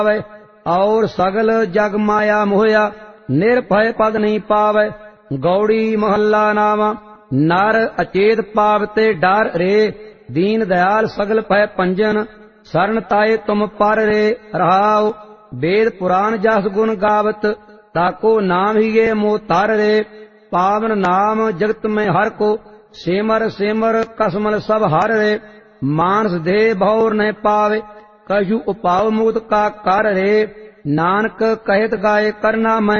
और सगल जग माया मोहया निर्भय पद नहीं पावै। गौड़ी महल्ला नामा नर अचेत पावते डर रे। दीन दयाल सगल भय पंजन शरण ताए तुम पर रे। रहाओ वेद पुराण जस गुण गावत ताको नाम ही ये मोतार रे। पावन नाम जगत में हर को सेमर सेमर कसमल सब हर रे। मानस दे भौर न पावे कछु उपाव मुक्त का कर रे। नानक कहत गाये करना मैं